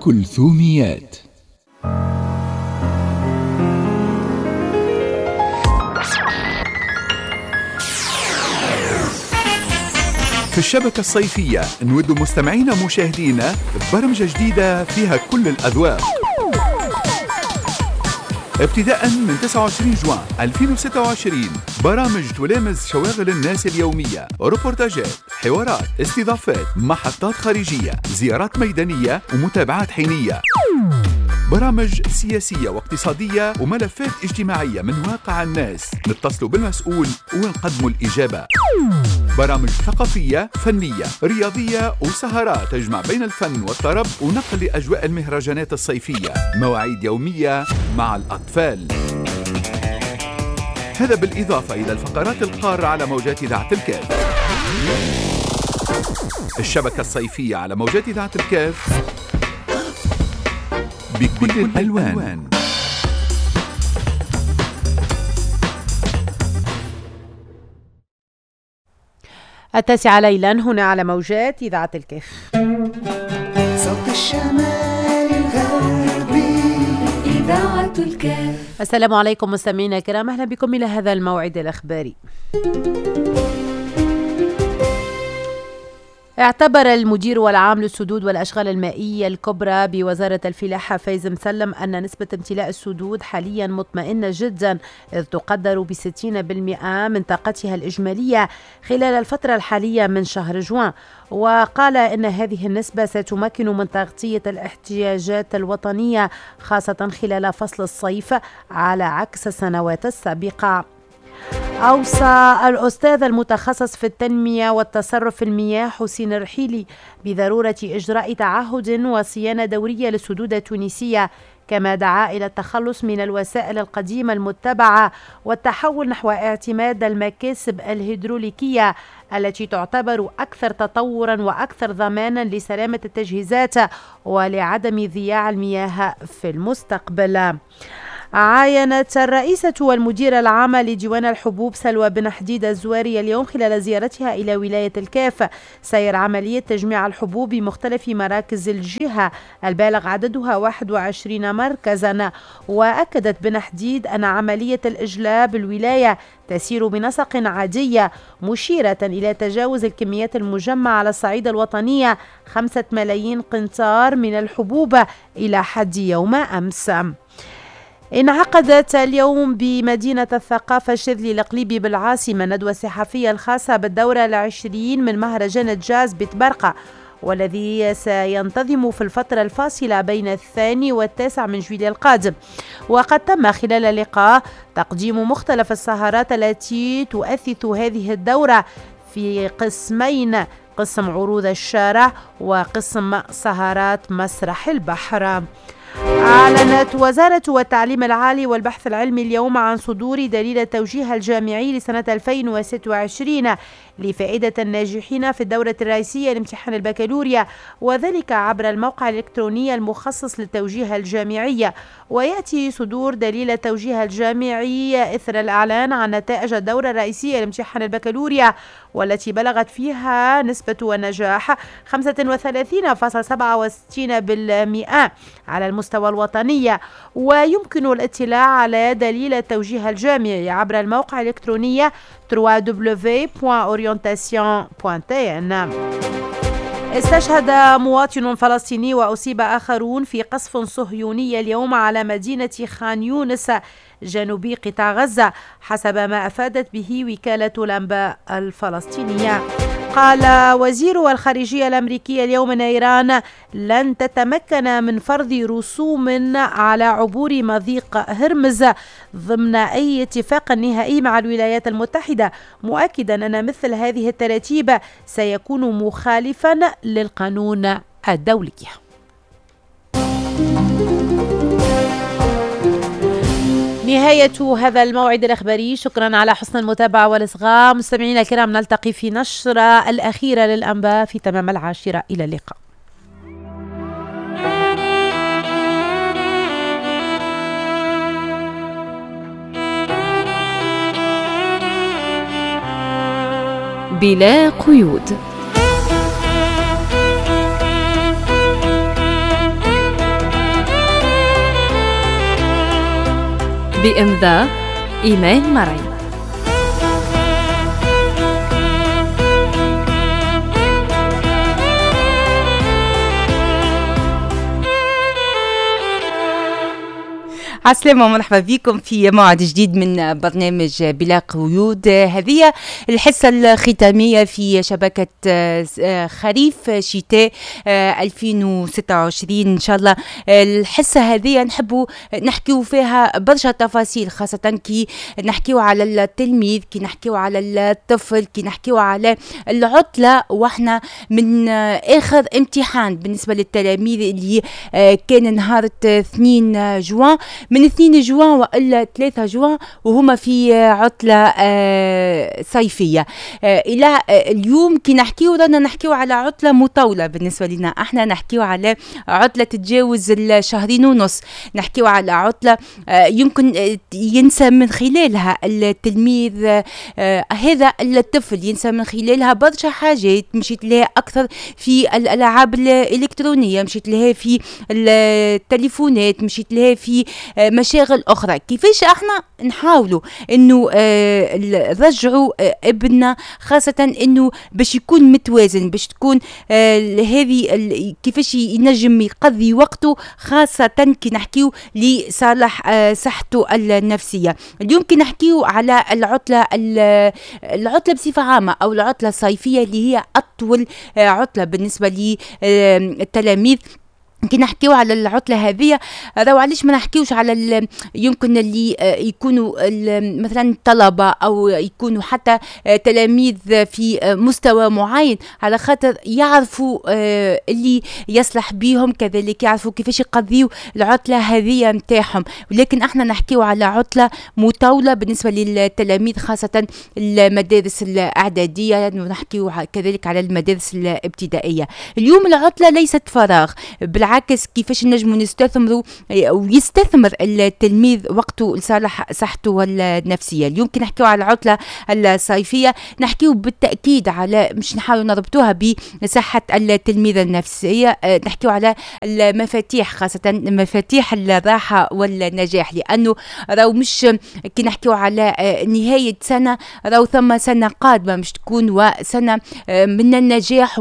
كلثوميات. في الشبكة الصيفية نود مستمعينا ومشاهدينا ببرمجة جديدة فيها كل الأذواق. ابتداء من 29 جوان 2026 برامج تلامس شواغل الناس اليومية، روبورتاجات، حوارات، استضافات، محطات خارجية، زيارات ميدانية ومتابعات حينية، برامج سياسية واقتصادية وملفات اجتماعية من واقع الناس. نتصلوا بالمسؤول ونقدموا الإجابة. برامج ثقافية، فنية، رياضية وسهرات تجمع بين الفن والطرب ونقل لأجواء المهرجانات الصيفية. مواعيد يومية مع الأطفال. هذا بالإضافة إلى الفقرات القارة على موجات إذاعة الكاف. الشبكة الصيفية على موجات إذاعة الكاف بكل الألوان. التاسعة ليلا هنا على موجات إذاعة الكاف. صوت الشمال الغربي إذاعة الكاف. السلام عليكم مستمعينا الكرام، أهلا بكم إلى هذا الموعد الإخباري. اعتبر المدير والعام للسدود والأشغال المائية الكبرى بوزارة الفلاحة فايز مسلم أن نسبة امتلاء السدود حاليا مطمئنة جدا، إذ تقدر ب60% من طاقتها الإجمالية خلال الفترة الحالية من شهر جوان. وقال إن هذه النسبة ستمكن من تغطية الاحتياجات الوطنية خاصة خلال فصل الصيف على عكس السنوات السابقة. أوصى الأستاذ المتخصص في التنمية والتصرف في المياه حسين الرحيلي بضرورة إجراء تعهد وصيانة دورية للسدود التونسية، كما دعا إلى التخلص من الوسائل القديمة المتبعة والتحول نحو اعتماد المكاسب الهيدروليكية التي تعتبر أكثر تطورا وأكثر ضمانا لسلامة التجهيزات ولعدم ضياع المياه في المستقبل. عاينت الرئيسة والمديرة العامة لديوان الحبوب سلوى بن حديد الزواري اليوم خلال زيارتها إلى ولاية الكاف سير عملية تجميع الحبوب بمختلف مراكز الجهة البالغ عددها 21 مركزا. وأكدت بن حديد أن عملية الإجلاء بالولاية تسير بنسق عادية، مشيرة إلى تجاوز الكميات المجمعة على الصعيد الوطنية 5 ملايين قنطار من الحبوب إلى حد يوم أمس. انعقدت اليوم بمدينة الثقافة الشاذلي الإقليمي بالعاصمة ندوة صحفية الخاصة بالدورة ال20 من مهرجان الجاز بتبرقة، والذي سينتظم في الفترة الفاصلة بين 2 و9 من جويلية القادم. وقد تم خلال اللقاء تقديم مختلف السهرات التي تؤثث هذه الدورة في قسمين، قسم عروض الشارع وقسم سهرات مسرح البحر. أعلنت وزارة التعليم العالي والبحث العلمي اليوم عن صدور دليل التوجيه الجامعي لسنة 2026 لفائدة الناجحين في الدورة الرئيسية لامتحان البكالوريا، وذلك عبر الموقع الإلكتروني المخصص للتوجيه الجامعي. ويأتي صدور دليل التوجيه الجامعي إثر الإعلان عن نتائج الدورة الرئيسية لامتحان البكالوريا، والتي بلغت فيها نسبة النجاح 35.67% على المستوى الوطني. ويمكن الاطلاع على دليل التوجيه الجامعي عبر الموقع الإلكتروني www.orientation.tn. استشهد مواطن فلسطيني وأصيب آخرون في قصف صهيوني اليوم على مدينة خان يونس جنوبي قطاع غزة، حسب ما أفادت به وكالة الأنباء الفلسطينية. قال وزير الخارجية الأمريكي اليوم أن إيران لن تتمكن من فرض رسوم على عبور مضيق هرمز ضمن أي اتفاق نهائي مع الولايات المتحدة، مؤكدا أن مثل هذه التراتيب سيكون مخالفا للقانون الدولي. نهاية هذا الموعد الإخباري، شكرا على حسن المتابعة والإصغاء. مستمعينا الكرام، نلتقي في نشرة الأخيرة للأنباء في تمام 10. إلى اللقاء. بلا قيود. بإمضاء إيمان مرعي. عسلامة ومرحبا بكم في موعد جديد من برنامج بلا قيود. هذه الحصة الختامية في شبكة خريف شتاء 2026 إن شاء الله. الحصة هذه نحبوا نحكيو فيها برشا تفاصيل، خاصة كي نحكيو على التلميذ، كي نحكيو على الطفل، كي نحكيو على العطلة واحنا من آخر امتحان بالنسبة للتلاميذ اللي كان نهار 2 جوان، من 2 جوان وإلا 3 جوان وهما في عطلة صيفية. إلى اليوم كي نحكيو رانا نحكيو على عطلة مطولة بالنسبة لنا، احنا نحكيو على عطلة تتجاوز 2.5 شهر، نحكيو على عطلة يمكن ينسى من خلالها التلميذ هذا الطفل، ينسى من خلالها برشا حاجات مشيت لها أكثر في الألعاب الإلكترونية، مشيت لها في التليفونات، مشيت لها في مشاغل أخرى. كيفاش احنا نحاولوا انه نرجعوا ابننا، خاصة انه باش يكون متوازن، باش تكون هذه كيفاش ينجم يقضي وقته، خاصة كي نحكيو لصالح صحته النفسية. اليوم كي نحكيو على العطلة بصفة عامة او العطلة الصيفية اللي هي اطول عطلة بالنسبة للتلاميذ. كي نحكيو على العطلة هذه راهو علاش ما نحكيوش على يمكن اللي يكونوا مثلا طلبة أو يكونوا حتى تلاميذ في مستوى معين، على خاطر يعرفوا اللي يصلح بيهم، كذلك يعرفوا كيفاش يقضيوا العطلة هذه متاعهم. ولكن احنا نحكيو على عطلة مطولة بالنسبة للتلاميذ، خاصة المدارس الإعدادية، ونحكيو كذلك على المدارس الابتدائية. اليوم العطلة ليست فراغ، بالعكس كيفاش نجموا نستثمروا ويستثمر التلميذ وقته لصالح صحته النفسية. اليوم كي نحكيو على العطلة الصيفية نحكيو بالتأكيد على، مش نحاولوا نربطوها بصحة التلميذ النفسية، نحكيو على المفاتيح، خاصة مفاتيح الراحة والنجاح، لأنه راهو مش كي نحكيو على نهاية سنة، راهو ثم سنة قادمة مش تكون وسنة من النجاح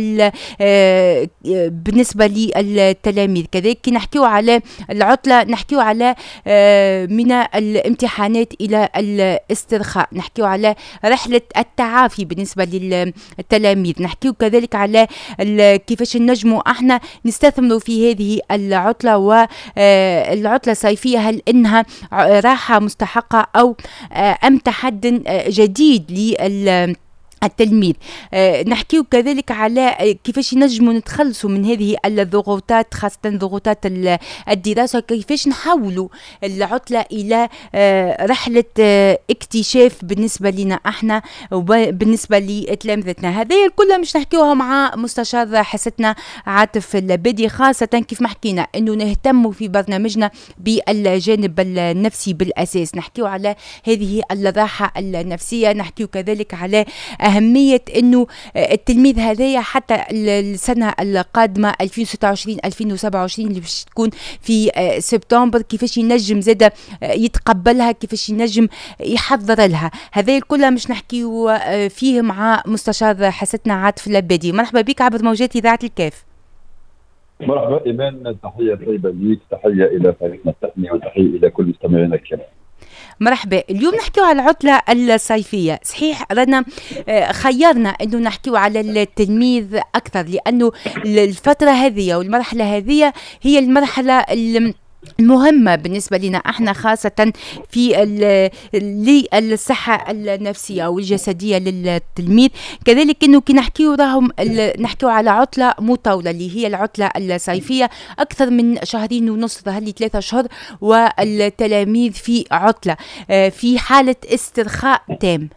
بالنسبة للتلاميذ. كذلك كي نحكيو على العطلة نحكيو على من الامتحانات إلى الاسترخاء، نحكيو على رحلة التعافي بالنسبة للتلاميذ، نحكيو كذلك على كيفاش نجموا احنا نستثمروا في هذه العطلة. والعطلة الصيفية هل انها راحة مستحقة او ام تحدي جديد التلميذ. نحكيو كذلك على كيفاش نجموا نتخلصوا من هذه الضغوطات، خاصة ضغوطات الدراسة، كيفاش نحولوا العطلة إلى رحلة اكتشاف بالنسبة لنا احنا وبالنسبة لتلامذتنا. هذه الكل مش نحكيوها مع مستشار حصتنا عاطف البدي، خاصة كيف ما حكينا انه نهتم في برنامجنا بالجانب النفسي بالأساس، نحكيو على هذه الراحة النفسية، نحكيو كذلك على أهمية أنه التلميذ هذايا حتى السنة القادمة 2026-2027 اللي باش تكون في سبتمبر، كيفاش ينجم زادة يتقبلها، كيفاش ينجم يحضر لها. هذا الكل مش نحكي فيه مع مستشار حصتنا عاطف البدي. مرحبا بك عبر موجات إذاعة الكاف. مرحبا إيمان، تحية طيبة ليك، تحية إلى فريقنا التقني وتحية إلى كل مستمعينا الكرام. مرحبا. اليوم نحكيو على العطلة الصيفية، صحيح رانا خيرنا انه نحكيو على التلميذ اكثر، لانه الفترة هذه والمرحلة هذه هي المرحلة المهمة بالنسبة لنا احنا، خاصة في للصحة النفسية والجسدية للتلميذ. كذلك انه كي نحكيو نحكيو على عطلة مطولة اللي هي العطلة الصيفية، اكثر من 2.5 شهر، ظهر لي 3 شهور، والتلاميذ في عطلة في حالة استرخاء تام.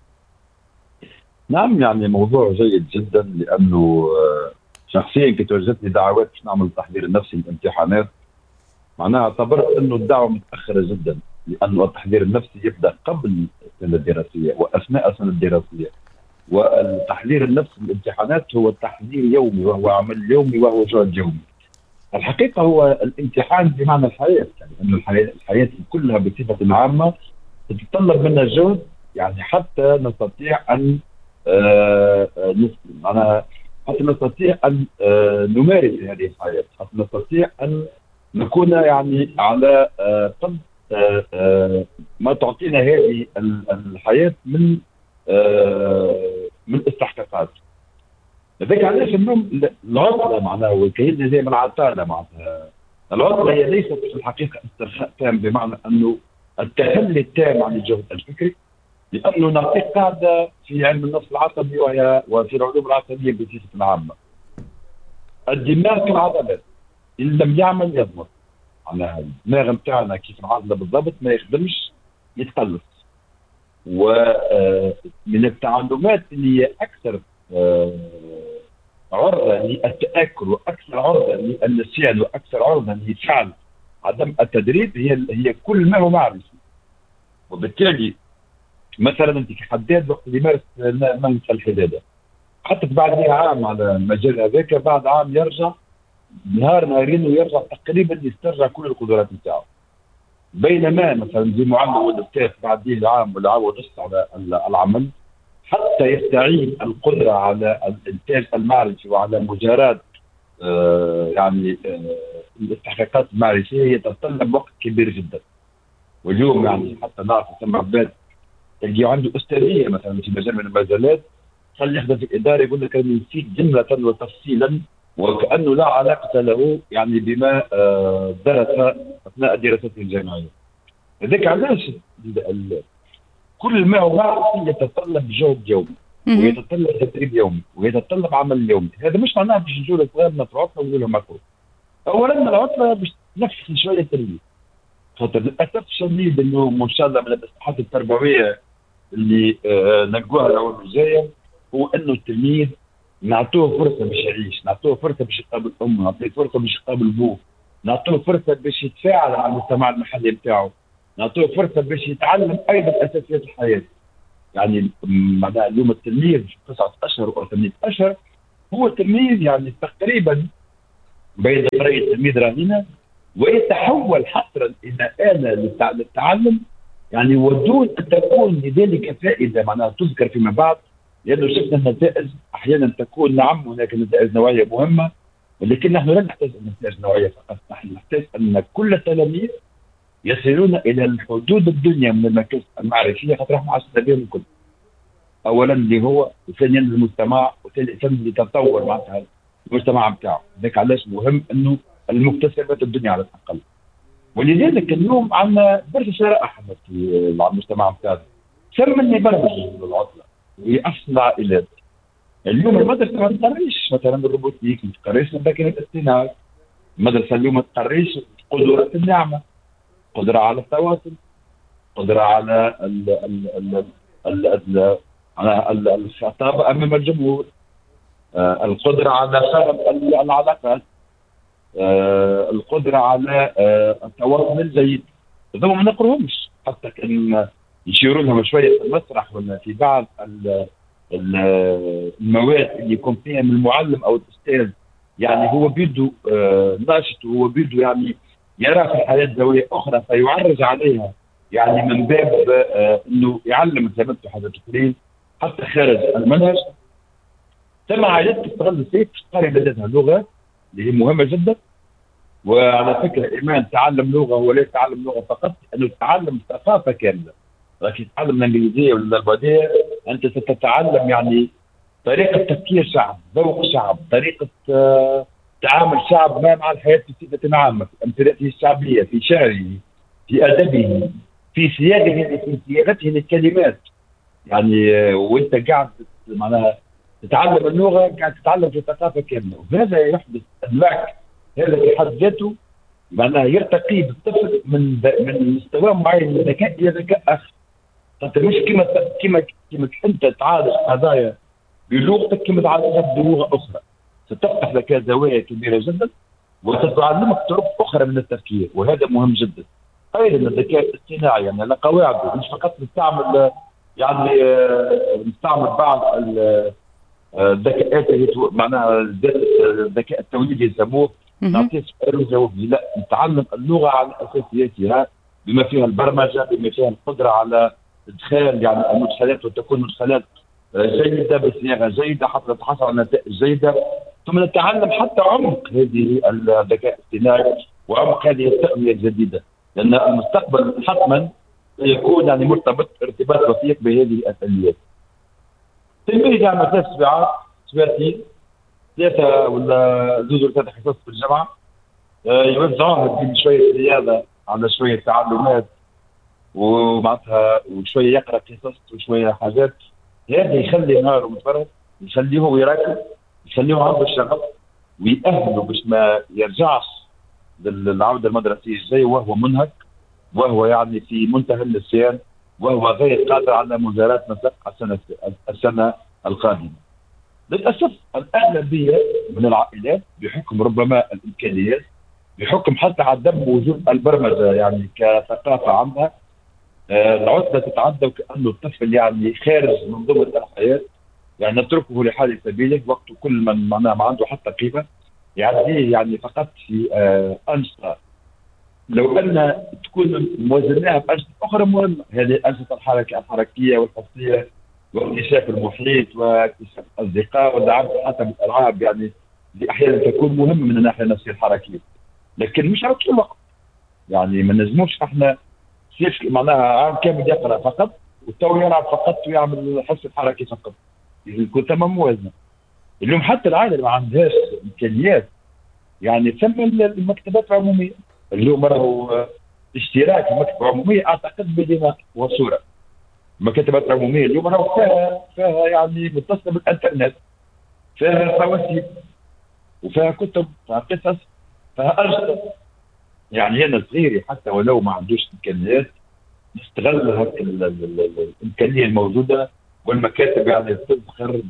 نعم، يعني موضوع جيد جدا، لانه شخصيا كنت وجدتني دعوات باش نعمل التحضير النفسي للامتحانات. معناها اعتبرت انه الدعوه متاخره جدا، لانه التحضير النفسي يبدا قبل السنه الدراسيه واثناء السنه الدراسيه، والتحضير النفسي للامتحانات هو تحضير يومي، وهو عمل يومي، وهو جهد يومي. الحقيقه هو الامتحان بمعنى الحياه، يعني انه الحياه كلها بصفه عامه تتطلب منا جهد، يعني حتى نستطيع ان معناها حتى نستطيع ان نمارس هذه الحياه، حتى نستطيع ان نكون يعني على قد ما تعطينا هذه الحياه من استحقاقات. لذلك علاش اليوم العطله معناها وكأنها زي ما عطانا معناها العطله هي ليست في الحقيقه استرخاء تام بمعنى انه التخلي التام عن الجهد الفكري، لانه نعطيك قاعده في علم النفس العصبي وفي العلوم العصبيه بصفه عامه. الدماغ كالعضلات، ان لم يعمل يضمر. معناها الدماغ نتاعنا كيف العضله بالضبط ما يخدمش يتقلص. ومن التعلمات اللي هي اكثر عرضه للتاكل واكثر عرضه للنسيان واكثر عرضه لفعل عدم التدريب هي كل ما هو معرفي. وبالتالي مثلا انت كحداد وقت اللي يمارس مهنه الحداده حتى بعد عام على المجال هذاك، بعد عام يرجع نهارين ويرجع تقريبا يسترجع كل القدرات نتاعه. بينما مثلا زي معلم والاستاذ بعد العام ولا عام ونص على العمل حتى يستعيد القدره على الانتاج المعرفي وعلى مجاراه يعني الاستحقاقات المعرفيه يتطلب وقت كبير جدا. واليوم يعني حتى نعرف سمع عباد تلقي عنده استاذيه مثلا في مجال من المجالات، خلي يخدم في الاداره يقول لك انا نسيت جمله وتفصيلا وكانه لا علاقه له يعني بما درس اثناء دراسته الجامعيه. لذلك علاش كل ما هو معرفي يتطلب جهد يومي ويتطلب تدريب يومي ويتطلب عمل يومي. هذا مش معناه باش نجوا لصغارنا في عطله ونقول لهم اكلوا. اولا العطله باش تنفس شويه التلميذ، خاطر للاسف الشديد انه ان شاء الله من الاصلاحات التربويه اللي نلقوها الايام الجايه هو انه التلميذ نعطوه فرصه باش يعيش، نعطوه فرصه باش يقابل امه، نعطوه فرصه باش يقابل ابوه، نعطوه فرصه باش يتفاعل مع المجتمع المحلي بتاعه، نعطوه فرصه باش يتعلم ايضا اساسيات الحياه. يعني معناها اليوم التلميذ 9 اشهر او 8 اشهر هو تلميذ يعني تقريبا بين ظهري التلميذ راهنه، ويتحول حصرا الى آلة للتعلم يعني ودون ان تكون لذلك فائده معناها تذكر فيما بعد. لانه شفنا النتائج احيانا تكون نعم هناك نتائج نوعيه مهمه، ولكن نحن لا نحتاج نتائج نوعيه فقط، نحن نحتاج ان كل التلاميذ يصلون الى الحدود الدنيا من المكاسب المعرفيه خاطر احنا عشنا بهم الكل. اولا اللي هو، وثانيا المجتمع، وثالثا اللي تطور معناتها المجتمع بتاعه. ذاك علاش مهم انه المكتسبات الدنيا على الاقل. ولذلك اليوم عندنا برشا شرائح في المجتمع بتاعنا. سمني برمج العطله ويأثر العائلات. اليوم المدرسه ما تقريش مثلا الروبوتيك، ما تقريش الذكاء الاصطناعي. المدرسه اليوم ما تقريش قدرات النعمه، قدره على التواصل، قدره على على الخطابه امام الجمهور، القدره على فهم العلاقات، القدره على التواصل الجيد. هذا ما نقروهمش، حتى كان يشيروا لهم شويه في المسرح ولا في بعض المواد اللي يكون فيها من المعلم او الاستاذ يعني هو بيده ناشط وهو بيده يعني يرى في الحياه زاويه اخرى فيعرج عليها، يعني من باب انه يعلم زي ما انتم حضرتك حتى خارج المنهج. ثم عائلات تستغل السيف تقري لديها لغه اللي هي مهمه جدا. وعلى فكره ايمان تعلم لغه هو ليس تعلم لغه فقط، انه تعلم ثقافه كامله. لكن تتعلم الانجليزيه ولا الالمانيه انت ستتعلم يعني طريقه تفكير شعب، ذوق شعب، طريقه تعامل شعب مع الحياه بصفه عامه، في امثلته الشعبيه، في شعره، في ادبه، في صياغته للكلمات. يعني وانت قاعد معناها تتعلم اللغه قاعد تتعلم في ثقافه كامله، وهذا يحدث ادراك. هذا في حد ذاته معناها يرتقي بالطفل من مستوى معين من الذكاء الى ذكاء اخر. انت مش كما انت تعالج قضايا بلغتك كما تعالجها بلغه اخرى، ستفتح لك زوايا كبيره جدا وتتعلمك طرق اخرى من التفكير، وهذا مهم جدا. ايضا الذكاء الاصطناعي يعني على قواعده، مش فقط نستعمل يعني نستعمل بعض الذكاءات اللي معناها الذكاء التوليدي يسموه نعطيه سؤال ويجاوب لي، لا، نتعلم اللغه على اساسياتها بما فيها البرمجه، بما فيها القدره على ادخال يعني المدخلات، وتكون مدخلات جيده بصياغه جيده حتى تحصل على نتائج جيده. ثم نتعلم حتى عمق هذه الذكاء الاصطناعي وعمق هذه التقنيه الجديده، لان المستقبل حتما يكون يعني مرتبط ارتباط وثيق بهذه الاليات. تلميذ يعمل 3 ساعات ساعتين 3 ولا 2 ولا 3 حصص في الجامعه، يوزعوها بين شويه رياضه على شويه تعلمات ومعناتها وشويه يقرا قصص وشويه حاجات. هذا يخلي نهاره متفرغ، يخليه هو يراكب، يخليه عنده الشغف ويأهله باش ما يرجعش للعوده المدرسيه الجايه وهو منهك، وهو يعني في منتهى النسيان، وهو غير قادر على مجاراة مساق السنه القادمه. للاسف الاغلبيه من العائلات بحكم ربما الامكانيات، بحكم حتى عدم وجود البرمجه يعني كثقافه عامه، العزله تتعدى وكانه الطفل يعني خارج منظومه الحياه، يعني نتركه لحال سبيله وقت كل من معناه ما عنده حتى قيمه يعديه يعني فقط في انشطه لو ان تكون موازناها بانشطه اخرى مهمه. هذه الانشطه الحركيه والحسيه واكتشاف المحيط واكتشاف الاصدقاء واللعب حتى بالالعاب، يعني اللي احيانا تكون مهمه من الناحيه النفسيه الحركيه، لكن مش على طول الوقت. يعني ما نجموش احنا كيف معناها عام كامل يقرا فقط وتو يلعب فقط ويعمل الحس الحركي فقط، يكون تمام موازنه. اليوم حتى العائله اللي ما عندهاش امكانيات يعني ثم المكتبات العموميه. اليوم راهو اشتراك في مكتبه عموميه اعتقد بدينا وصوره. المكتبات العموميه اليوم راهو فيها يعني متصله بالانترنت، فيها فواتير وفيها كتب، فيها قصص، فيها انشطه. يعني انا صغيري حتى ولو ما عندوش امكانيات نستغل هذه الامكانيه الموجوده، والمكاتب يعني تزخر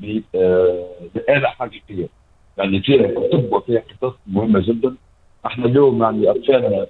بآلة حقيقيه يعني فيها كتب وفيها قصص مهمه جدا. احنا اليوم يعني اطفالنا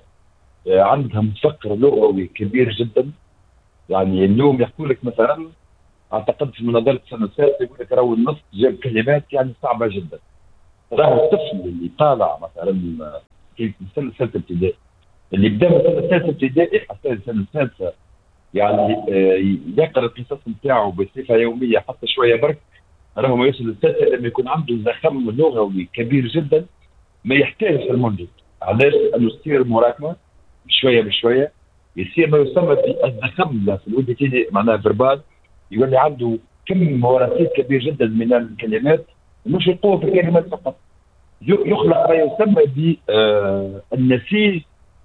عندهم فقر لغوي كبير جدا. يعني اليوم يحكوا لك مثلا اعتقد في مناظره السنه السادسه يقول لك راهو النص جاب كلمات يعني صعبه جدا. راهو الطفل اللي طالع مثلا في السنه الثالثه ابتدائي، اللي بدا من السنه الثالثه ابتدائي حتى السنه السادسه يعني يقرا القصص نتاعو بصفه يوميه حتى شويه برك، راهو ما يوصل للسادسه لما يكون عنده زخم لغوي كبير جدا ما يحتاجش المنجد. علاش؟ لانه تصير المراكمه بشويه بشويه، يصير ما يسمى بالزخم في الوديتين معناها فيربال، يولي عنده كم موارثات كبير جدا من الكلمات، مش القوه في الكلمات فقط، يخلق ما يسمى بالنسيج،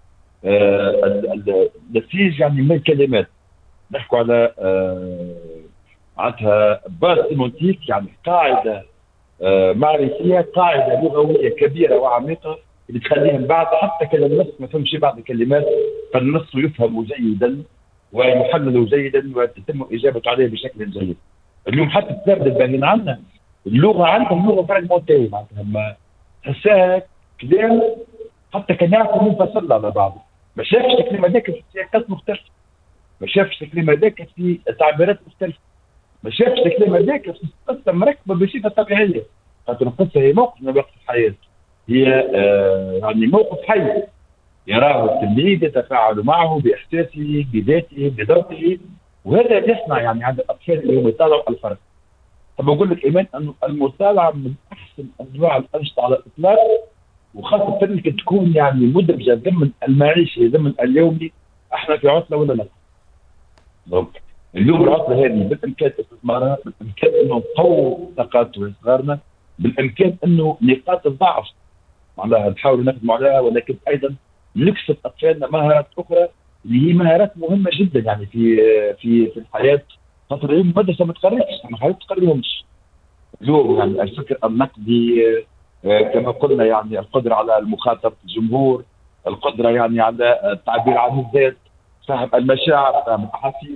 النسيج يعني من الكلمات. نحكوا على معناتها باز سيمونتيك، يعني قاعده معرفيه، قاعده لغويه كبيره وعميقه اللي تخليها بعد حتى كلام النص ما فهمش بعض الكلمات فالنص يفهم جيدا ويحلل جيدا وتتم اجابته عليه بشكل جيد. اليوم حتى الترد الباهين عندنا اللغه، عندهم لغه فراغمونتيه معناتها ما تحسها كلام حتى كان يعرفوا منفصل على بعضه، ما شافش الكلمه ذاك في سياقات مختلفه، ما شافش الكلمه ذاك في تعبيرات مختلفه، ما شافش الكلمه ذاك في قصه مركبه بصفه طبيعيه. خاطر القصه هي موقف من مواقف الحياه، هي يعني موقف حي يراه التلميذ يتفاعل معه باحساسه بذاته بذوقه، وهذا يصنع يعني عند الاطفال اللي هم يطالعوا الفرق. طب اقول لك ايمان انه المطالعه من احسن انواع الانشطه على الاطلاق، وخاصه انك تكون يعني مدمجه ضمن المعيشه ضمن اليومي. احنا في عطله ولا لا؟ دونك اليوم العطله هذه بالامكان استثمارها، بالامكان انه نقوي طاقات صغارنا، بالامكان انه نقاط الضعف معناها نحاولوا نخدموا عليها، ولكن ايضا نكسب اطفالنا مهارات اخرى اللي هي مهارات مهمه جدا يعني في الحياه. خاطر اليوم المدرسه ما تقريش، ما تقريهمش. اليوم يعني الفكر النقدي كما قلنا، يعني القدره على مخاطبه الجمهور، القدره يعني على التعبير عن الذات، فهم المشاعر، فهم الاحاسيس،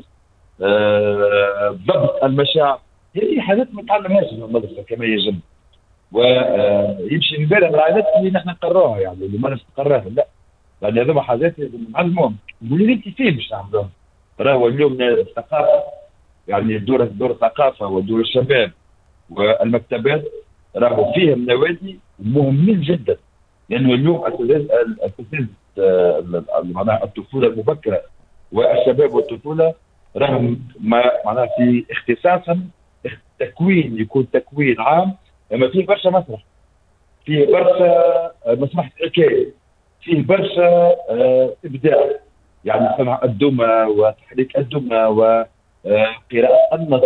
ضبط المشاعر، هذه حاجات ما نتعلمهاش في المدرسه كما يجب. ويمشي في بالنا العائلات اللي نحن نقراها يعني اللي ما نقراها لا، لان هذوما حاجات لازم نعلمهم واللي انت فيه باش نعملوهم. راهو اليوم الثقافه يعني دور الثقافه ودور الشباب والمكتبات راهو فيهم نوادي مهمين جدا. لانه اليوم اساتذه معناها الطفوله المبكره والشباب والطفوله رغم ما معناها في اختصاصهم تكوين يكون تكوين عام، اما فيه برشا مسرح، فيه برشا مسرح حكايه، فيه برشا ابداع، يعني سمع الدمى وتحريك الدمى وقراءه النص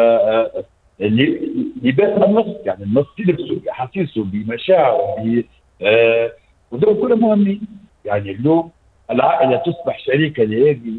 لباس النص، يعني النص تلبسه باحاسيسه بمشاعره ودول كلهم مهمين. يعني اليوم العائله تصبح شريكه لهذه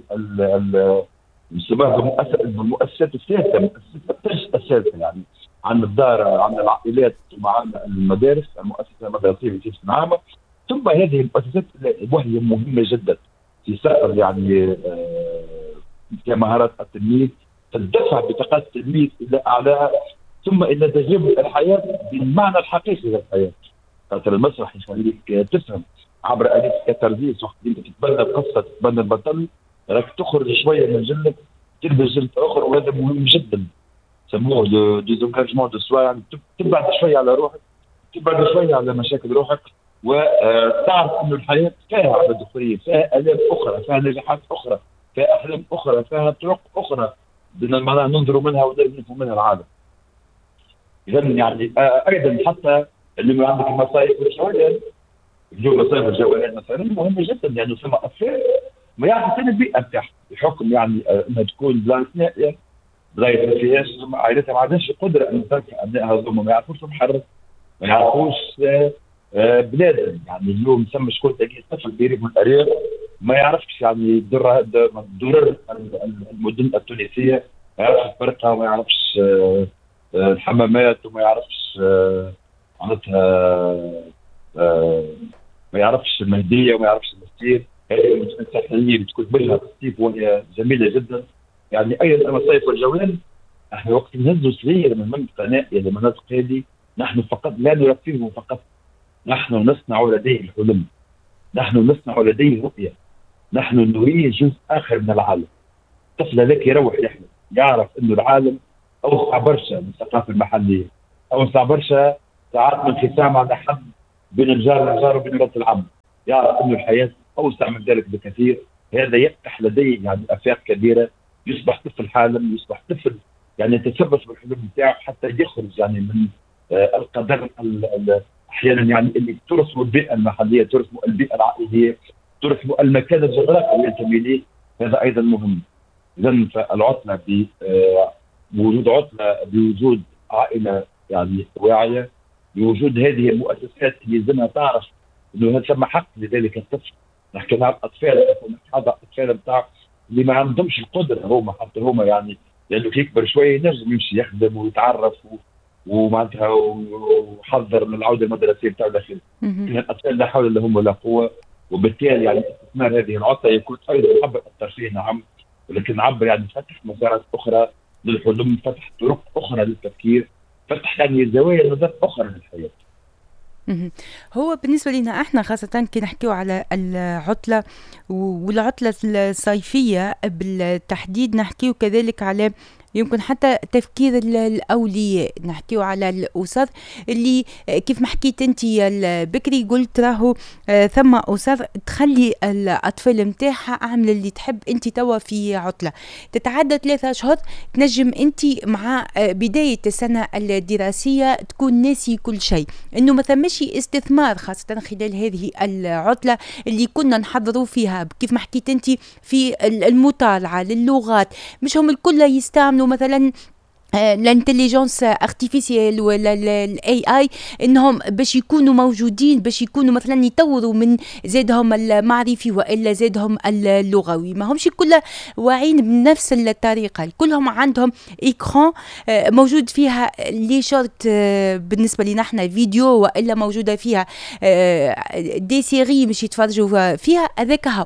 نسميها المؤسسات الثالثه، مؤسسات الثالثه، يعني عن الدار، عن العائلات، ثم عن المدارس، المؤسسه المدرسيه في العامه، ثم هذه المؤسسات وهي مهمه جدا في صقر يعني في مهارات التلميذ، تدفع بطاقات التلميذ الى اعلى ثم الى تجربه الحياه بالمعنى الحقيقي للحياه. خاطر المسرح يخليك تفهم عبر آلة الترزيز، وقت انت تتبنى القصه تتبنى البطل راك تخرج شويه من جلدك تلبس جلد اخر، وهذا مهم جدا. سموه ديزونكاجمون دو سوا، يعني تبعد شويه على روحك، تبعد شويه على مشاكل روحك، وتعرف انه الحياه فيها عباد اخرين، فيها الام اخرى، فيها نجاحات اخرى، فيها احلام اخرى، فيها طرق اخرى بدنا معناها ننظروا منها ونفهموا منها العالم. اذا يعني ايضا حتى اللي عندك المصايف والجوالات، اليوم مصايف الجوالات مثلا مهمه جدا، لانه ثم اطفال ما يعرفوا البيئه نتاعهم بحكم يعني انها تكون بلانس نائيه، بلايص ما فيهاش، عائلتها ما عندهاش قدره ان ترفع ابنائها هذوما، ما يعرفوش المحرك، ما يعرفوش بلادهم. يعني اليوم ثم شكون تلاقيه طفل قريب من الارياف ما يعرفش يعني درر المدن التونسيه، ما يعرفش الفرقه، وما يعرفش الحمامات، وما يعرفش معناتها ما يعرفش المهديه، وما يعرفش المسير. هذه المدن الساحليه اللي تكون بلها تصيف وهي جميله جدا. يعني ايضا المصايف والجولان، احنا وقت نهزوا صغير من منطقه نائيه لمناطق هذه، نحن فقط لا نرفهه فقط، نحن نصنع لديه الحلم، نحن نصنع لديه رؤيه، نحن نريد جزء اخر من العالم. طفل هذاك يروح يحلم، يعرف انه العالم اوسع برشا من الثقافه المحليه، اوسع برشا ساعات من خصام على حد بين الجار والجار وبين مرات العم، يعرف انه الحياه اوسع من ذلك بكثير. هذا يفتح لديه يعني افاق كبيره، يصبح طفل حالم، يصبح طفل يعني يتثبت بالحلم بتاعه حتى يخرج يعني من القدر احيانا يعني اللي ترسم البيئه المحليه، ترسم البيئه العائليه، ترسم المكان الجغرافي اللي ينتمي اليه، هذا ايضا مهم. اذا فالعطله بوجود عطله، بوجود عائله يعني واعيه، بوجود هذه المؤسسات اللي لازمها تعرف انه ثم حق لذلك الطفل. نحكي عن الاطفال، هذا الاطفال بتاع اللي ما عندهمش القدره هما، حتى هما يعني لانه كي يكبر شويه ينجم يمشي يخدم ويتعرف ومعناتها وحذر من العوده المدرسيه بتاعه داخل. الاطفال لا حول لهم ولا قوه، وبالتالي يعني استثمار هذه العطله يكون ايضا عبر الترفيه نعم، ولكن عبر يعني فتح مسارات اخرى للحلم، فتح طرق اخرى للتفكير، فتح يعني زوايا نظر اخرى للحياه. هو بالنسبة لنا احنا خاصة كي نحكيو على العطلة والعطلة الصيفية بالتحديد، نحكيو كذلك على يمكن حتى تفكير الأولياء، نحكيو على الأسر اللي كيف ما حكيت انت البكري، قلت راهو ثم أسر تخلي الأطفال متاعها أعمل اللي تحب. انت توا في عطلة تتعدى 3 أشهر، تنجم انت مع بداية السنة الدراسية تكون ناسي كل شيء، انه ما ثمش استثمار خاصة خلال هذه العطلة اللي كنا نحضروا فيها. كيف ما حكيت انت في المطالعة للغات، مش هم الكل يستعملوا مثلا الانتليجنس ارتيفيسيال ولا الاي اي، انهم باش يكونوا موجودين، باش يكونوا مثلا يطوروا من زادهم المعرفي والا زادهم اللغوي. ما همش كلها واعين بنفس الطريقه، كلهم عندهم ايكران موجود فيها لي شورت بالنسبه لنا احنا فيديو، والا موجوده فيها دي سيري مش يتفرجوا فيها. هذاك هو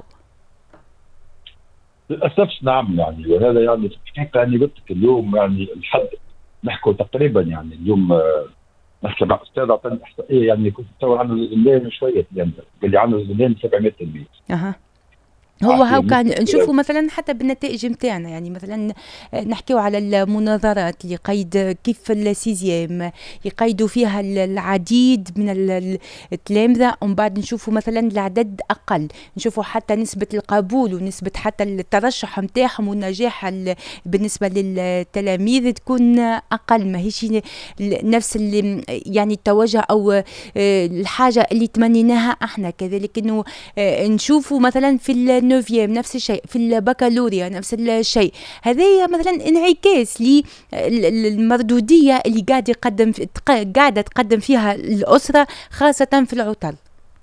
للاسف نعم. يعني وهذا يعني في الحقيقه اني قلت لك اليوم يعني الحد نحكوا تقريبا يعني اليوم نحكي مع استاذ اعطاني احصائيه، يعني كنت تصور عنه الزلان شويه، يعني قال لي عنه الزلان 700%. هو كان نشوفوا مثلا حتى بالنتائج نتاعنا، يعني مثلا نحكيو على المناظرات اللي قيد كيف السيزيام يقيدوا فيها العديد من التلامذة، ومن بعد نشوفوا مثلا العدد أقل، نشوفوا حتى نسبة القبول ونسبة حتى الترشح متاعهم والنجاح بالنسبة للتلاميذ تكون أقل، ما هيش نفس اللي يعني التوجه أو الحاجة اللي تمنيناها احنا. كذلك انه نشوفوا مثلا في النوفيام نفس الشيء، في البكالوريا نفس الشيء. هذه مثلا انعكاس للمردودية اللي قاعدة تقدم فيها الأسرة خاصة في العطل.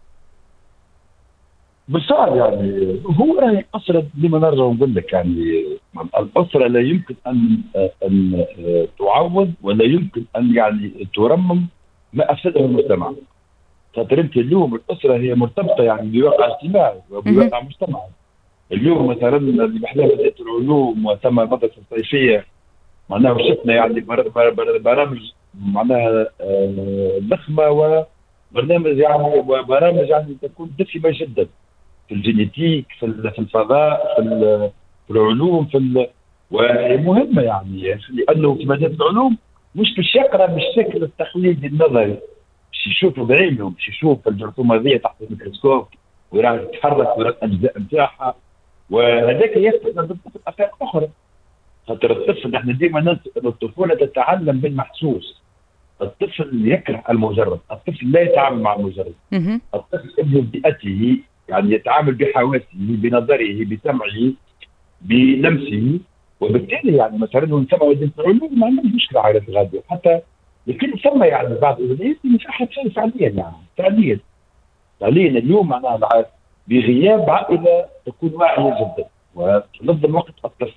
بالفعل يعني هو راهي أسرة، لما نرجع نقول لك يعني الأسرة لا يمكن أن تعوض ولا يمكن أن يعني ترمم ما أفسده المجتمع. خاطر انت اليوم الاسره هي مرتبطه يعني بواقع اجتماعي وبواقع مجتمعي. اليوم مثلا اللي بحنا بدات العلوم وتم المدرسه الصيفيه معناها وشفنا يعني برامج معناها ضخمه وبرنامج يعني تكون دسمه جدا في الجينيتيك في الفضاء في العلوم وهي مهمه يعني لانه في مجال العلوم مش باش يقرا بالشكل التقليدي النظري، باش يشوفوا بعينهم، باش يشوف الجرثومه هذه تحت الميكروسكوب وراها تتحرك وراها الاجزاء نتاعها، وهذاك يفتح للطفل افاق اخرى. خاطر الطفل نحن ديما ننسى ان الطفوله تتعلم بالمحسوس. الطفل يكره المجرد، الطفل لا يتعامل مع المجرد. الطفل ابن بيئته يعني يتعامل بحواسه، بنظره، بسمعه، بلمسه، وبالتالي يعني مثلا نسمى ودين العلوم ما عندهمش مشكله عائله غاديه حتى، لكن ثم يعني بعض الولايات مش احد شيء فعليا يعني فعليا اليوم معناها بغياب عائله تكون واعيه جدا وتنظم الوقت الطفل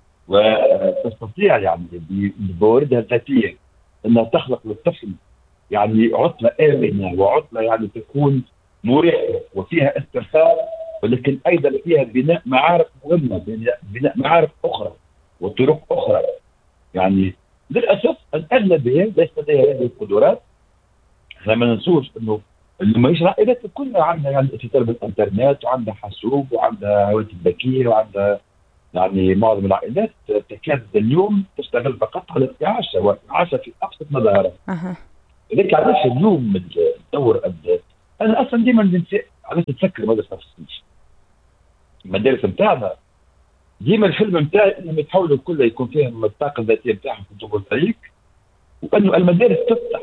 وتستطيع يعني بمواردها الذاتيه انها تخلق للطفل يعني عطله امنه وعطله يعني تكون مريحه وفيها استرخاء، ولكن ايضا فيها بناء معارف مهمه، بناء معارف اخرى وطرق اخرى. يعني للاسف الاغلبيه ليس لديها هذه القدرات. احنا ما ننسوش انه ماهيش عائلات كلها عندها يعني اتصال بالانترنت وعندها حاسوب وعندها هواتف ذكيه وعندها يعني معظم العائلات تكاد اليوم تشتغل فقط على الاعاشه والاعاشه في ابسط مظاهرها. لذلك علاش اليوم الدور انا اصلا ديما علاش نتفكر مدرسه في الصيف. المدارس نتاعنا ديما الحلم نتاعي انهم يتحولوا كلها يكون فيهم الطاقه الذاتيه نتاعهم في الفوتوفولتايك، وانه المدارس تفتح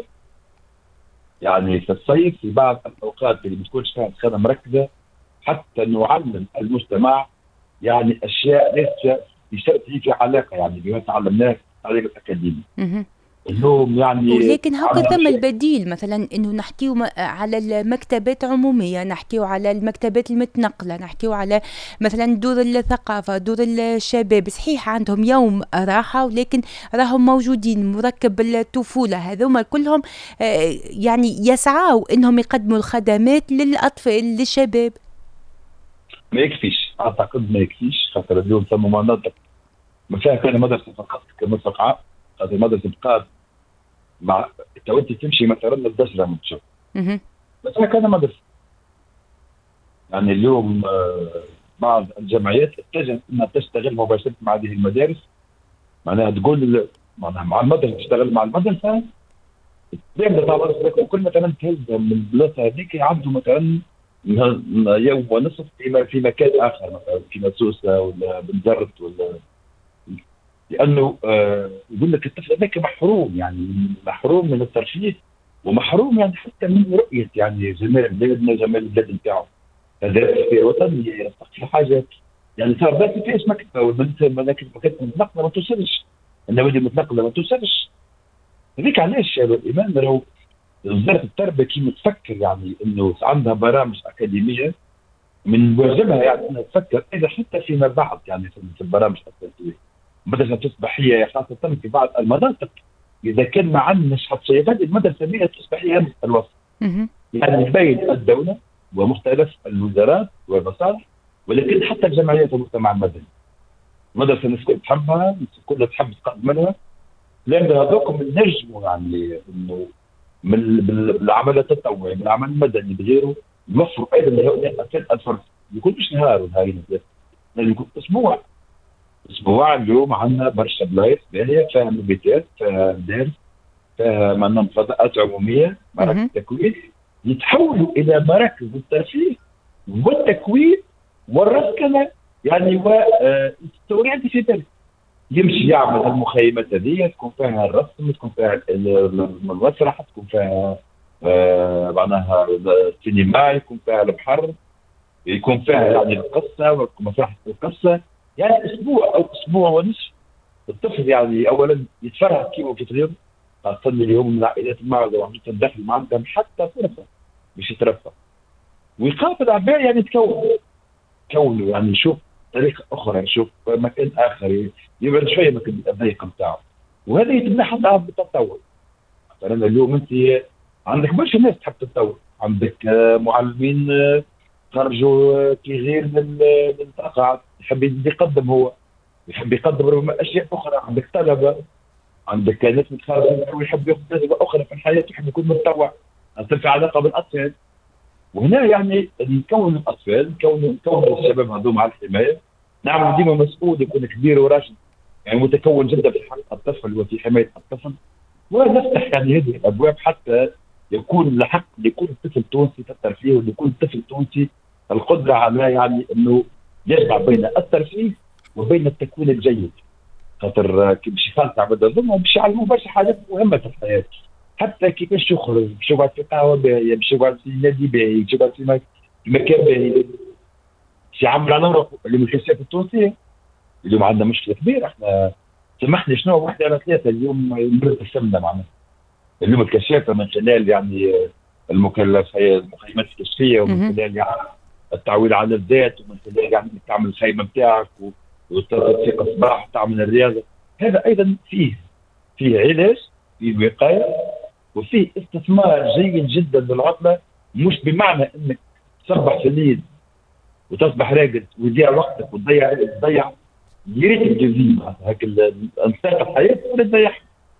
يعني في الصيف في بعض الاوقات اللي ما تكونش فيها الخدمه مركزه حتى نعلم المجتمع يعني اشياء ليس بشرط في علاقه يعني بما تعلمناه في التعليم الاكاديمي. اليوم يعني ولكن هكا ثم البديل مثلا انه نحكيو على المكتبات عموميه، نحكيو على المكتبات المتنقله، نحكيو على مثلا دور الثقافه، دور الشباب. صحيح عندهم يوم راحه ولكن راهم موجودين، مركب الطفوله هذوما كلهم يعني يسعوا انهم يقدموا الخدمات للاطفال للشباب. ما يكفيش، اعتقد ما يكفيش. خاطر اليوم ثم مناطق ما فيها كان مدرسه فقط كمرفقعه. خاطر مدرسه بقات مع انت تمشي مثلا للبشره من تشوف بس كان مدرسه. يعني اليوم بعض الجمعيات اتجهت انها تشتغل مباشره مع هذه المدارس، معناها تقول معناها مع المدرسه تشتغل مع المدرسه وكل مثلا تهز من البلاصه هذيك عنده مثلا يوم ونصف في مكان اخر مثلا في مسوسه ولا بنزرت ولا، لانه يقول لك الطفل هذاك محروم، يعني محروم من الترفيه ومحروم يعني حتى من رؤيه يعني جمال بلادنا جمال البلاد نتاعو. هذا في وطني يرفق في حاجه يعني صار ذاتي فيش مكتبه والمكتبه متنقله ما توصلش، النوادي المتنقله ما توصلش. هذيك علاش يا ايمان لو وزاره التربيه كي تفكر يعني انه عندها برامج اكاديميه من واجبها يعني انها تفكر اذا حتى فيما بعد يعني في البرامج الاساسيه مدرسه تصبح هي خاصه في بعض المناطق اذا كان ما عندناش حتى شيء غادي المدرسه هي تصبح هي الوسط. يعني بين الدوله ومختلف الوزارات والمصالح، ولكن حتى الجمعيات والمجتمع المدني. المدرسه الناس تحبها، الناس كلها تحب تقدم منها، لان هذوكم نجموا يعني انه من بالعمل التطوعي بالعمل المدني بغيره يوفروا ايضا لهؤلاء الفرص. يكون مش نهار ونهارين ثلاثه، لازم يكون اسبوع. اليوم عندنا برشا بلايص باهيه فيها مبيتات، فيها دارس، فيها معنا فضاءات عموميه، مراكز تكوين يتحولوا الى مراكز الترفيه والتكوين والرسكنه، يعني والتوريد في ذلك. يمشي يعمل المخيمات هذه، تكون فيها الرسم، تكون فيها المسرح، تكون فيها معناها السينما، يكون فيها البحر، يكون فيها يعني القصه ومسرح القصه. يعني اسبوع او اسبوع ونصف الطفل يعني اولا يتفرغ كيما في اليوم، خاصه اليوم من العائلات المعرضه وعندهم الدخل ما عندهم حتى فرصه باش يترفه ويقابل عباء، يعني تكونوا يعني يشوف طريقه اخرى، يشوف مكان اخر، يبعد شويه مكان الضيق نتاعو، وهذا يتم حتى بالتطور. مثلا اليوم انت عندك برشا ناس تحب تتطور، عندك معلمين خرجوا كي غير من التقاعد، يحب يقدم، هو يحب يقدم ربما اشياء اخرى. عندك طلبه، عندك ناس متخرجين ويحب ياخذ تجربه اخرى في الحياه، يحب يكون متطوع، في علاقه بالاطفال. وهنا يعني نكون الاطفال، نكون الشباب هذوما على الحمايه، نعمل ديما مسؤول يكون كبير وراشد، يعني متكون جدا في حق الطفل وفي حمايه الطفل، ونفتح يعني هذه الابواب حتى يكون لحق يكون الطفل التونسي في الترفيه، ويكون الطفل التونسي القدره على يعني انه يجمع بين الترفيه وبين التكوين الجيد. خاطر كي باش يخلط عباد الظلم باش يعلموا برشا حاجات مهمه في الحياه، حتى كيفاش يخرج، باش يقعد في قهوه باهيه، باش يقعد في نادي باهي، باش يقعد في مكان باهي، باش يعمل على روحه. اليوم الكشافه التونسيه اليوم عندنا مشكله كبيره، احنا سمحني شنو واحده على ثلاثه اليوم مرض السمنه معناها. اليوم الكشافه من خلال يعني المخيمات الكشفيه، ومن خلال يعني التعويل على الذات، ومن خلال يعني تعمل الخيمه بتاعك وتفيق الصباح وتعمل الرياضه، هذا ايضا فيه علاج، فيه وقايه، وفيه استثمار جيد جدا للعطله. مش بمعنى انك تصبح في الليل وتصبح راقد ويضيع وقتك وتضيع يا ريت الجزيء هاك انساق الحياه ولا تضيعها،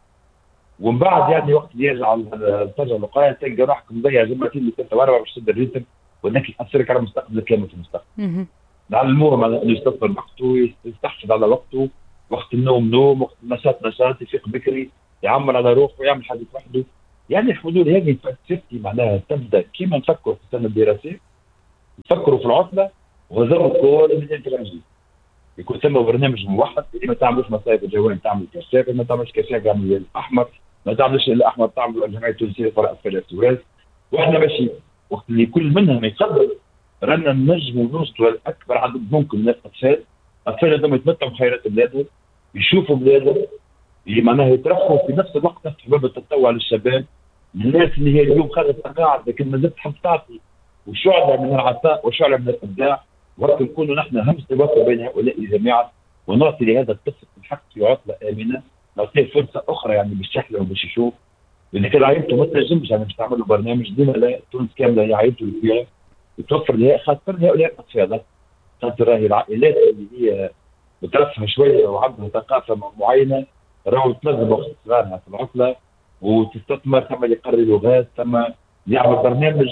ومن بعد يعني وقت يرجع الفجر الوقايه تلقى روحك مضيع جمعتين ثلاثه واربعه باش تشد الريتم، وانك تاثرك على مستقبلك كامل في المستقبل. نعلموهم على انه يستثمر وقته، يستحفظ على وقته، وقت النوم نوم، وقت النشاط نشاط، يفيق بكري، يعمل على روحه ويعمل حاجه وحده. يعني الحلول هذه فلسفتي معناها تبدا كيما نفكروا في السنه الدراسيه، نفكروا في العطله وغزروا كل الانتاجيه. يكون ثم برنامج موحد، اللي ما تعملوش مصايب الجوال تعمل كشافه، ما تعملش كشافه تعمل الاحمر، ما تعملش الاحمر تعمل الجمعيه التونسيه لقراءه اطفال السواس، واحنا ماشيين. وقت اللي كل منهم يقدر رانا نجموا نوصلوا لاكبر عدد ممكن من الاطفال هذوما يتمتعوا بخيرات بلادهم، يشوفوا بلادهم، معناها يترفعوا في نفس الوقت تفتح باب التطوع للشباب، الناس اللي هي اليوم خرجت تقاعد لكن ما زلت تحب تعطي، وشعله من العطاء وشعله من الابداع، وقت نكونوا نحن همس وصل بين هؤلاء جميعا، ونعطي لهذا الطفل الحق في عطله امنه، نعطيه فرصه اخرى يعني باش يحلم وباش يشوف. لان كان عائلته ما تنجمش يعني باش تعمل له برنامج ديما، لا تونس كامله هي عائلته فيها يتوفر لها، خاصه هؤلاء الاطفال، خاطر راهي العائلات اللي هي بترفه شويه وعندها ثقافه معينه راهو تنظم وقت صغارها في العطله وتستثمر، ثم يقرر لغات، ثم يعمل برنامج.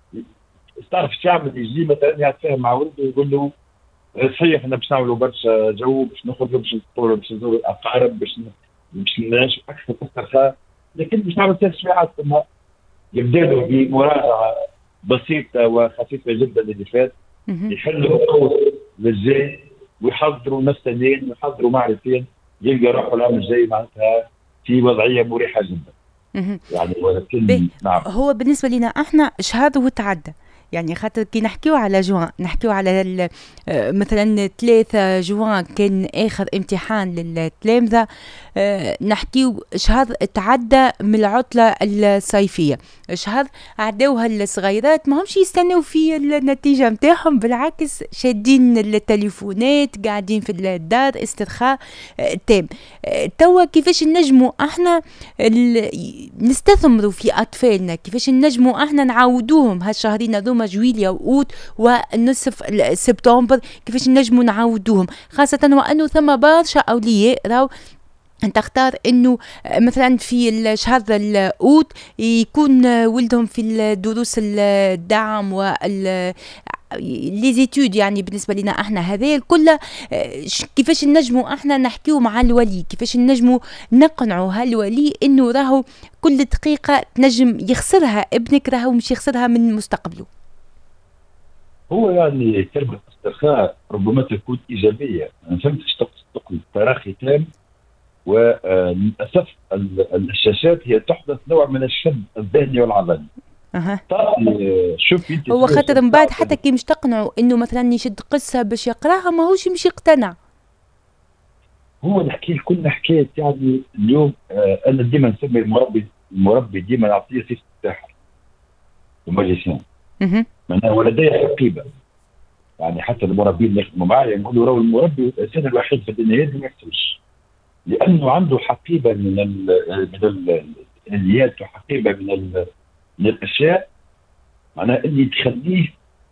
تعرف ايش يعمل؟ يجي مثلا يتفاهم مع ولده ويقول له صحيح احنا باش نعملوا برشا جو، باش نخرجوا، باش نفطروا، باش نزوروا الاقارب، باش نعيشوا اكثر استرخاء، لكن باش نعمل 3 ساعات ثم يبدا له بمراجعه بسيطه وخفيفه جدا اللي فات، يحلوا قوس للجاي ويحضروا نفسانيا ويحضروا معرفيا، يلقى روحه العام الجاي معناتها في وضعيه مريحه جدا. يعني ولكن نعم، هو بالنسبه لنا احنا شهر وتعدى، يعني خاطر كي نحكيو على جوان، نحكيو على مثلا 3 جوان كان اخر امتحان للتلامذه، نحكيو شهر تعدى من العطله الصيفيه، شهر عداوها الصغيرات ما همش يستنوا في النتيجه نتاعهم، بالعكس شادين التليفونات، قاعدين في الدار استرخاء تام. توا كيفاش نجموا احنا نستثمروا في اطفالنا، كيفاش نجموا احنا نعودوهم هالشهرين هذوما جويليا واوت ونصف سبتمبر، كيفاش نجموا نعودوهم، خاصه وانه ثم برشا اولياء راهو تختار انه مثلا في الشهر الاوت يكون ولدهم في الدروس الدعم لي زيتود يعني بالنسبه لنا احنا هذا الكل كيفاش نجموا احنا نحكيو مع الولي، كيفاش نجموا نقنعوا هالولي انه راهو كل دقيقه تنجم يخسرها ابنك راهو مش يخسرها من مستقبله. هو يعني كلمه استرخاء ربما تكون ايجابيه، انا فهمتش تقصد تراخي تام، وللاسف الشاشات هي تحدث نوع من الشد الذهني والعضلي. شوف انت هو خاطر من بعد حتى كي مش تقنعوا انه مثلا يشد قصه باش يقراها ماهوش مش يقتنع. هو نحكي لكم حكايه يعني اليوم انا ديما نسمي المربي ديما نعطيه صفه الساحر وماجيسيان. معناها ولدي حقيبه، يعني حتى المربين اللي يخدموا معايا نقولوا راهو المربي الانسان الوحيد في الدنيا هذه ما يكتبش، لانه عنده حقيبه من الاليات وحقيبه من الاشياء، معناها اللي تخليه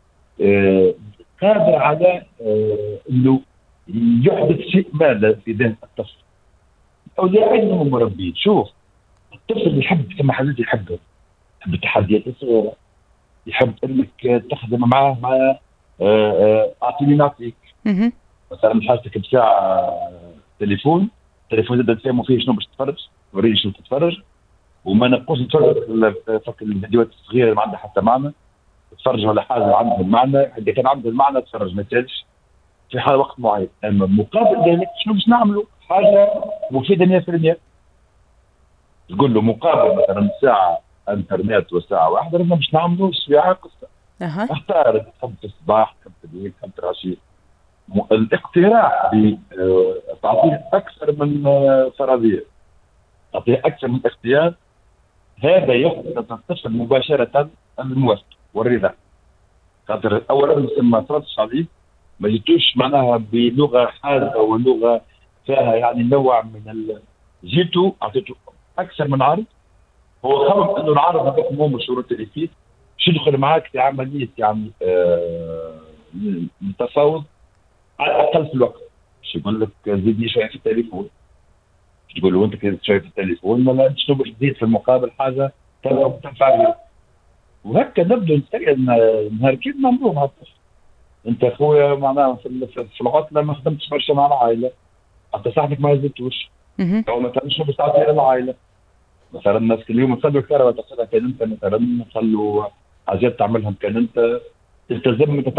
قادر على انه يحدث شيء ما في ذهن الطفل او لانه المربي. شوف الطفل يحب كما حدث يحب التحديات الصغيره، يحب انك تخدم معاه مع اعطيني نعطيك. مثلا حاجتك بساعه تليفون تبدا تفهموا فيه شنو باش تتفرج، وريني شنو تتفرج، وما نبقوش نتفرج في الفيديوهات الصغيره اللي ما عندها حتى معنى، تتفرج على حاجه عندها المعنى، اذا كان عندها المعنى تتفرج ما تاجش في حال وقت معين. اما مقابل ذلك شنو باش نعملوا؟ حاجه مفيده 100%. تقول له مقابل مثلا ساعه انترنت وساعه واحده لازم باش نعملوا ساعه قصه. اختار تحب في الصباح، تحب في الليل، تحب في العشيه. الاقتراع تعطيه اكثر من فرضيه، تعطيه اكثر من اختيار، هذا يحدث الطفل مباشره الموافقه والرضا. خاطر اولا ما فرضش عليه، ما جيتوش معناها بلغه حاده ولغه فيها يعني نوع من جيتو اعطيته اكثر من عرض، هو خاف انه العرض هذاك مو الشروط اللي فيه باش يدخل معاك في عمليه يعني التفاوض على الاقل في الوقت. باش يقول لك زيدني شويه في التليفون، باش تقول له انت كي شويه في التليفون ولا شنو باش تزيد في المقابل حاجه تنفع لي. وهكا نبدو نهار كيف نعملوه مع الطفل. انت اخويا معناها في العطله ما خدمتش برشا مع العائله، حتى صاحبك ما زدتوش، او مثلا شنو باش تعطي للعائله؟ مثلا الناس كل يوم نخلوا الكهرباء تغسلها كان انت، مثلا نخلوا حاجات تعملهم كان انت، تلتزم